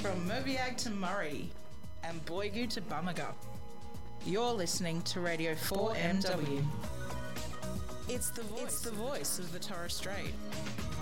From Mobiag to Murray and Boigu to Bamaga, you're listening to Radio 4MW. It's the voice of the Torres Strait.